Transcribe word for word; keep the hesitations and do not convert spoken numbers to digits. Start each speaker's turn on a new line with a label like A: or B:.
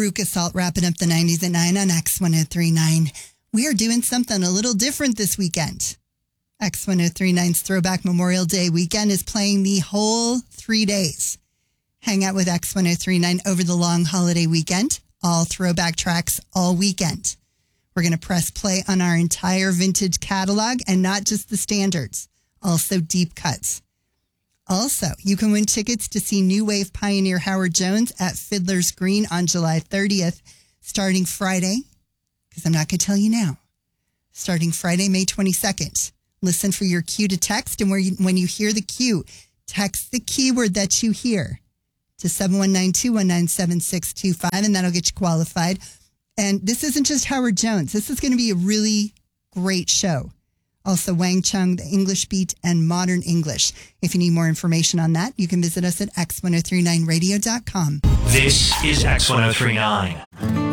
A: Veruca Salt wrapping up the nineties at nine on X ten thirty-nine. We are doing something a little different this weekend. X ten thirty-nine's Throwback Memorial Day weekend is playing the whole three days. Hang out with X ten thirty-nine over the long holiday weekend. All throwback tracks all weekend. We're going to press play on our entire vintage catalog and not just the standards, also deep cuts. Also, you can win tickets to see new wave pioneer Howard Jones at Fiddler's Green on July thirtieth, starting Friday, because I'm not going to tell you now, starting Friday, May twenty-second. Listen for your cue to text, and where you, when you hear the cue, text the keyword that you hear to seven one nine, two one nine, seven six two five, and that'll get you qualified. And this isn't just Howard Jones. This is going to be a really great show. Also, Wang Chung, the English Beat, and Modern English. If you need more information on that, you can visit us at x ten thirty-nine radio dot com.
B: This is X ten thirty-nine.